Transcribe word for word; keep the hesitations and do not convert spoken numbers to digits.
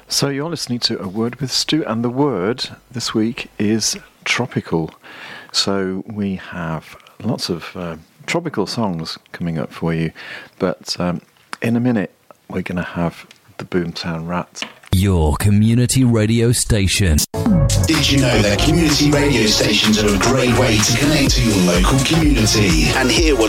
So you're listening to A Word with Stu, and the word this week is tropical. So we have lots of uh, tropical songs coming up for you, but um, in a minute we're going to have the Boomtown Rat. Your community radio station. Did you know that community radio stations are a great way to connect to your local community and hear what